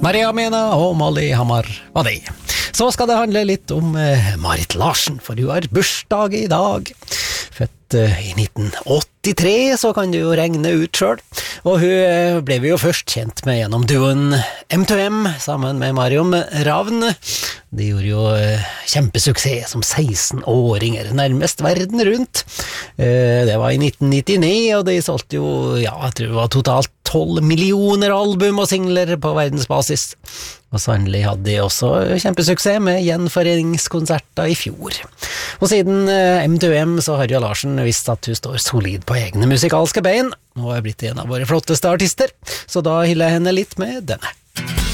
Maria Mena og Molly Hammar var det. Så skal det handle litt om Marit Larsen, for hun har bursdag i dag. Født i 1983, så kan du jo regne ut selv. Og hun ble vi jo først kjent med gjennom duoen M2M, sammen med Marion Ravn. De gjorde jo kjempesuksess som 16-åringer, nærmest verden rundt. Det var i 1999, og de solgte jo, jeg tror det var totalt 12 millioner album og singler på verdensbasis. Og sannelig hadde de også kjempesuksess med gjenforeningskonserter i fjor. Og siden M2M så har jo Larsen visst at hun står solid på egne musikalske bein, og er blitt en av våre flotteste artister, så da hyller jeg henne litt med denne.